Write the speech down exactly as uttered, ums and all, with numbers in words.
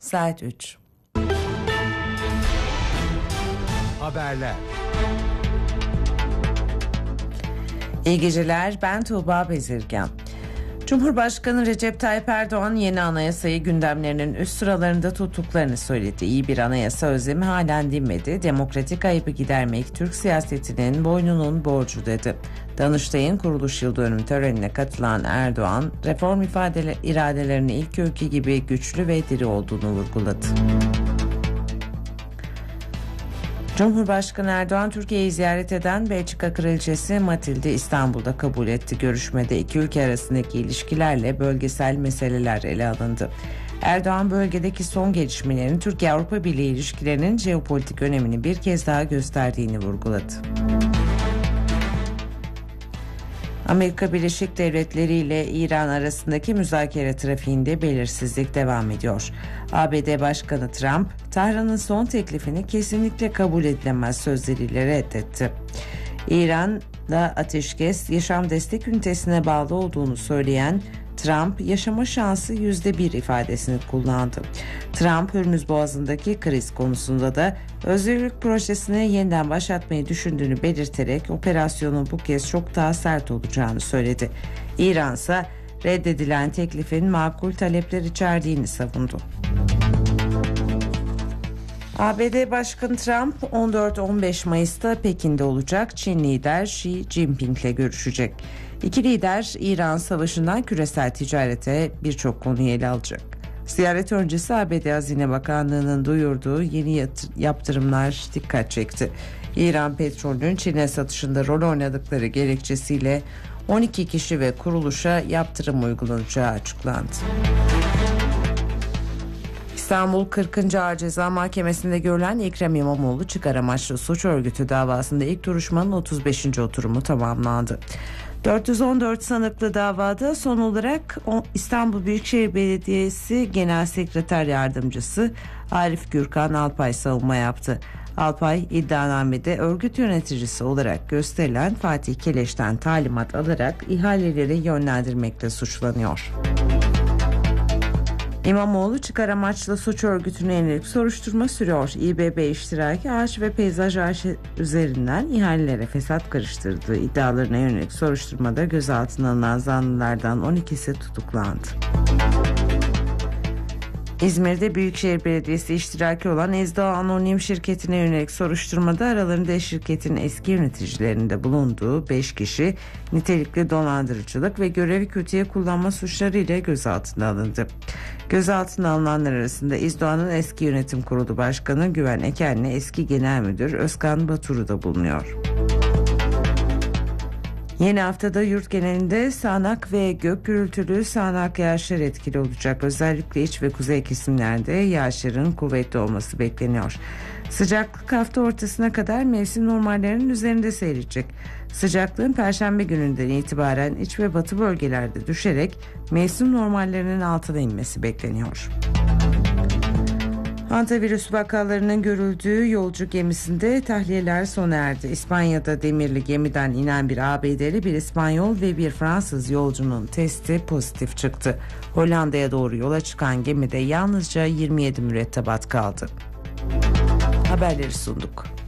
saat üç. Haberler. İyi geceler, ben Tuğba Bezirgan. Cumhurbaşkanı Recep Tayyip Erdoğan yeni anayasayı gündemlerinin üst sıralarında tuttuklarını söyledi. İyi bir anayasa özlemi halen dinmedi. Demokratik ayıbı gidermek Türk siyasetinin boynunun borcu dedi. Danıştay'ın kuruluş yıl dönümü törenine katılan Erdoğan, reform ifade iradelerinin ilk öykü gibi güçlü ve diri olduğunu vurguladı. Cumhurbaşkanı Erdoğan, Türkiye'yi ziyaret eden Belçika Kraliçesi Matilde İstanbul'da kabul etti. Görüşmede iki ülke arasındaki ilişkilerle bölgesel meseleler ele alındı. Erdoğan, bölgedeki son gelişmelerin Türkiye-Avrupa Birliği ilişkilerinin jeopolitik önemini bir kez daha gösterdiğini vurguladı. Amerika Birleşik Devletleri ile İran arasındaki müzakere trafiğinde belirsizlik devam ediyor. A B D Başkanı Trump, Tahran'ın son teklifini kesinlikle kabul edilemez sözleriyle reddetti. İran'da ateşkes yaşam destek ünitesine bağlı olduğunu söyleyen Trump, yaşama şansı yüzde bir ifadesini kullandı. Trump, Hürmüz Boğazı'ndaki kriz konusunda da özgürlük projesini yeniden başlatmayı düşündüğünü belirterek operasyonun bu kez çok daha sert olacağını söyledi. İran ise reddedilen teklifin makul talepler içerdiğini savundu. A B D Başkanı Trump on dört on beş Mayıs'ta Pekin'de olacak. Çin lider Xi Jinping ile görüşecek. İki lider İran savaşından küresel ticarete birçok konuyu ele alacak. Ziyaret öncesi A B D Hazine Bakanlığı'nın duyurduğu yeni yaptırımlar dikkat çekti. İran petrolünün Çin'e satışında rol oynadıkları gerekçesiyle on iki kişi ve kuruluşa yaptırım uygulanacağı açıklandı. İstanbul kırkıncı Ağır Ceza Mahkemesi'nde görülen Ekrem İmamoğlu çıkar amaçlı suç örgütü davasında ilk duruşmanın otuz beşinci oturumu tamamlandı. dört yüz on dört sanıklı davada son olarak İstanbul Büyükşehir Belediyesi Genel Sekreter Yardımcısı Arif Gürkan Alpay savunma yaptı. Alpay, iddianamede örgüt yöneticisi olarak gösterilen Fatih Keleş'ten talimat alarak ihaleleri yönlendirmekle suçlanıyor. İmamoğlu çıkar amaçlı suç örgütüne yönelik soruşturma sürüyor. İBB iştiraki ağaç ve peyzaj ağaçı üzerinden ihalelere fesat karıştırdığı iddialarına yönelik soruşturmada gözaltına alınan zanlılardan on ikisi tutuklandı. İzmir'de Büyükşehir Belediyesi iştiraki olan Ezdağ Anonim Şirketi'ne yönelik soruşturmada aralarında şirketin eski yöneticilerinde bulunduğu beş kişi nitelikli dolandırıcılık ve görevi kötüye kullanma suçlarıyla gözaltına alındı. Gözaltına alınanlar arasında İzdoğan'ın eski yönetim kurulu başkanı Güven Eken'le eski genel müdür Özkan Batur'u da bulunuyor. Yeni haftada yurt genelinde sağanak ve gök gürültülü sağanak yağışlar etkili olacak. Özellikle iç ve kuzey kesimlerde yağışların kuvvetli olması bekleniyor. Sıcaklık hafta ortasına kadar mevsim normallerinin üzerinde seyredecek. Sıcaklığın Perşembe gününden itibaren iç ve batı bölgelerde düşerek mevsim normallerinin altına inmesi bekleniyor. Hantavirüs vakalarının görüldüğü yolcu gemisinde tahliyeler sona erdi. İspanya'da demirli gemiden inen bir A B D'li, bir İspanyol ve bir Fransız yolcunun testi pozitif çıktı. Hollanda'ya doğru yola çıkan gemide yalnızca yirmi yedi mürettebat kaldı. Haberleri sunduk.